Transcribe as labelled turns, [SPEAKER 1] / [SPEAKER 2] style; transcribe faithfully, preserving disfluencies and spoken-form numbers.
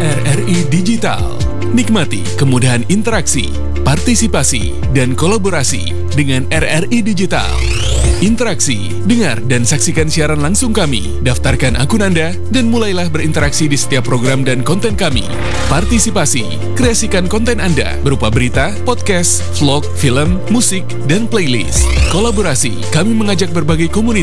[SPEAKER 1] R R I Digital. Nikmati kemudahan interaksi, partisipasi, dan kolaborasi dengan R R I Digital. Interaksi, dengar dan saksikan siaran langsung kami, daftarkan akun Anda, dan mulailah berinteraksi di setiap program dan konten kami. Partisipasi, kreasikan konten Anda berupa berita, podcast, vlog, film, musik, dan playlist. Kolaborasi, kami mengajak berbagai komunitas